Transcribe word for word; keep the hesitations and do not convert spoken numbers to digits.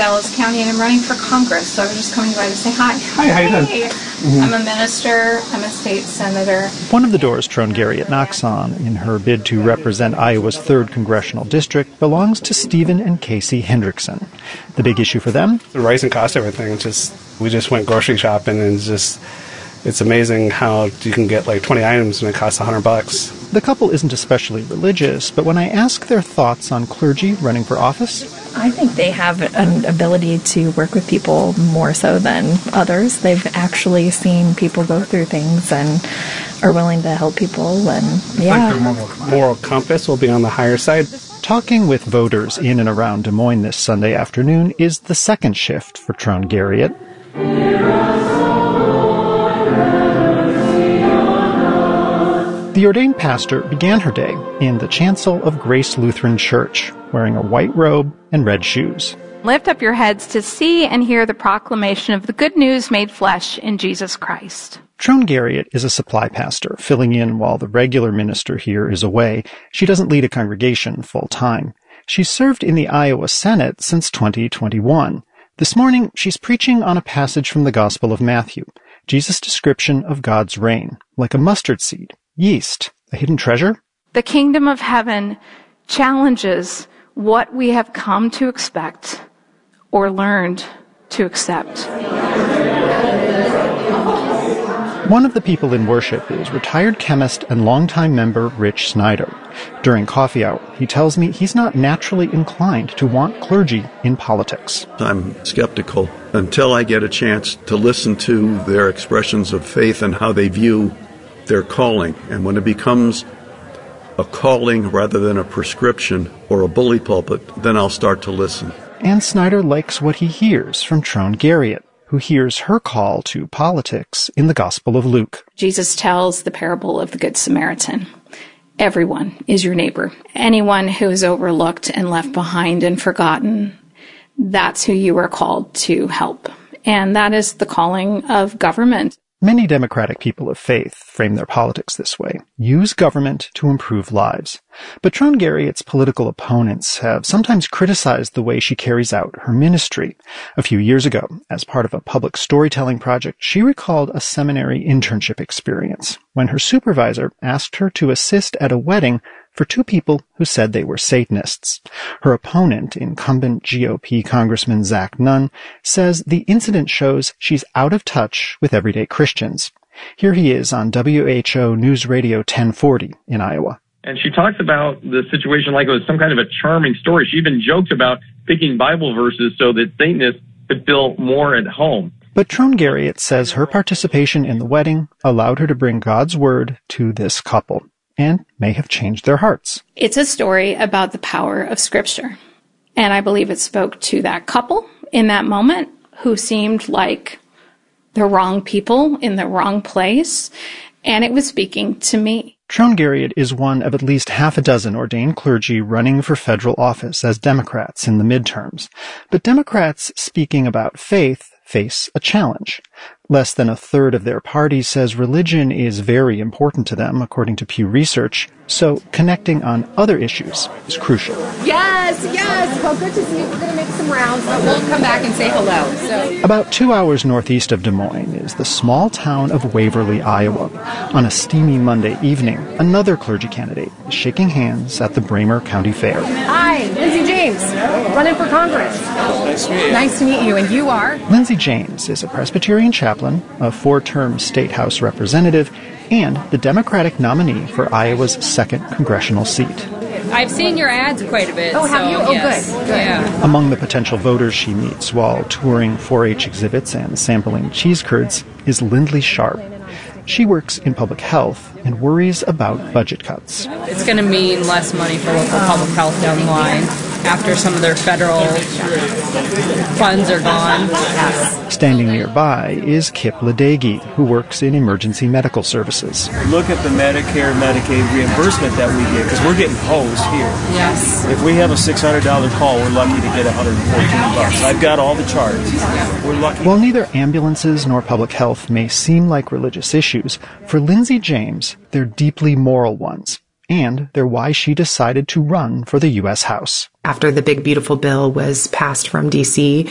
Dallas County, and I'm running for Congress, so I was just coming by to say hi. Hi, how you doing? Hey. Mm-hmm. I'm a minister. I'm a state senator. One of the doors Trone Garriott knocks on in her bid to represent Iowa's third congressional district belongs to Stephen and Casey Hendrickson. The big issue for them? The rising cost of everything. Just we just went grocery shopping, and it's just it's amazing how you can get like twenty items and it costs a hundred bucks. The couple isn't especially religious, but when I ask their thoughts on clergy running for office, I think they have an ability to work with people more so than others. They've actually seen people go through things and are willing to help people. And yeah, like moral compass will be on the higher side. Talking with voters in and around Des Moines this Sunday afternoon is the second shift for Trone Garriott. The ordained pastor began her day in the chancel of Grace Lutheran Church, wearing a white robe and red shoes. Lift up your heads to see and hear the proclamation of the good news made flesh in Jesus Christ. Trone Garriott is a supply pastor, filling in while the regular minister here is away. She doesn't lead a congregation full-time. She's served in the Iowa Senate since twenty twenty-one. This morning, she's preaching on a passage from the Gospel of Matthew, Jesus' description of God's reign, like a mustard seed. Yeast, a hidden treasure? The kingdom of heaven challenges what we have come to expect or learned to accept. One of the people in worship is retired chemist and longtime member Rich Snyder. During coffee hour, he tells me he's not naturally inclined to want clergy in politics. I'm skeptical until I get a chance to listen to their expressions of faith and how they view their calling. And when it becomes a calling rather than a prescription or a bully pulpit, then I'll start to listen. And Snyder likes what he hears from Trone Garriott, who hears her call to politics in the Gospel of Luke. Jesus tells the parable of the Good Samaritan. Everyone is your neighbor. Anyone who is overlooked and left behind and forgotten, that's who you are called to help. And that is the calling of government. Many Democratic people of faith frame their politics this way, use government to improve lives. But Trone Garriott's political opponents have sometimes criticized the way she carries out her ministry. A few years ago, as part of a public storytelling project, she recalled a seminary internship experience when her supervisor asked her to assist at a wedding for two people who said they were Satanists. Her opponent, incumbent G O P Congressman Zach Nunn, says the incident shows she's out of touch with everyday Christians. Here he is on W H O News Radio ten forty in Iowa. And she talks about the situation like it was some kind of a charming story. She even joked about picking Bible verses so that Satanists could feel more at home. But Trone Garriott says her participation in the wedding allowed her to bring God's word to this couple, and may have changed their hearts. It's a story about the power of Scripture. And I believe it spoke to that couple in that moment who seemed like the wrong people in the wrong place. And it was speaking to me. Trone Garriott is one of at least half a dozen ordained clergy running for federal office as Democrats in the midterms. But Democrats speaking about faith face a challenge. Less than a third of their party says religion is very important to them, according to Pew Research, so connecting on other issues is crucial. Yes, yes. Well, good to see you. We're going to make some rounds, but we'll come back and say hello. So. About two hours northeast of Des Moines is the small town of Waverly, Iowa. On a steamy Monday evening, another clergy candidate is shaking hands at the Bramer County Fair. Hi, Lindsey James, running for Congress. Nice to meet you. Nice to meet you, and you are? Lindsey James is a Presbyterian chaplain, a four-term state house representative, and the Democratic nominee for Iowa's second congressional seat. I've seen your ads quite a bit. Oh, have so, you? Oh, yes. good. Good. Yeah. Among the potential voters she meets while touring four H exhibits and sampling cheese curds is Lindley Sharp. She works in public health and worries about budget cuts. It's going to mean less money for local public health down the line after some of their federal funds are gone. Standing nearby is Kip Ledecky, who works in emergency medical services. Look at the Medicare, Medicaid reimbursement that we get, because we're getting hosed here. Yes. If we have a six hundred dollars call, we're lucky to get one hundred fourteen bucks. I've got all the charts. We're lucky. While neither ambulances nor public health may seem like religious issues, for Lindsey James, they're deeply moral ones. And they're why she decided to run for the U S House. After the big, beautiful bill was passed from D C,